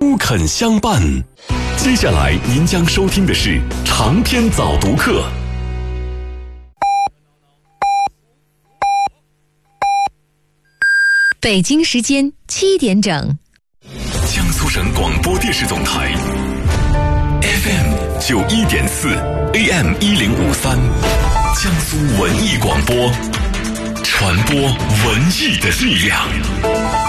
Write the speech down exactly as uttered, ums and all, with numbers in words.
书肯相伴。接下来您将收听的是长篇早读课。 北京时间七点整， 江苏省广播电视总台 F M 九一点四 A M 一零五三，江苏文艺广播，传播文艺的力量。